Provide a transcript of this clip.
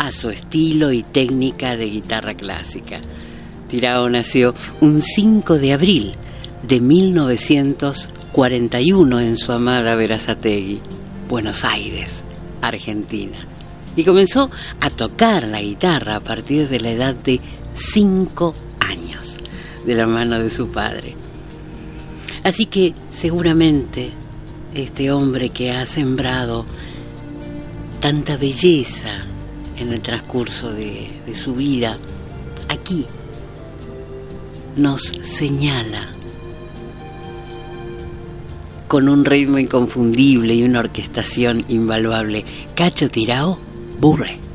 a su estilo y técnica de guitarra clásica. Tirao nació un 5 de abril de 1941 en su amada Berazategui, Buenos Aires, Argentina. Y comenzó a tocar la guitarra a partir de la edad de 5 años, de la mano de su padre. Así que seguramente este hombre que ha sembrado tanta belleza en el transcurso de su vida, aquí nos señala con un ritmo inconfundible y una orquestación invaluable. Cacho Tirao, Burre.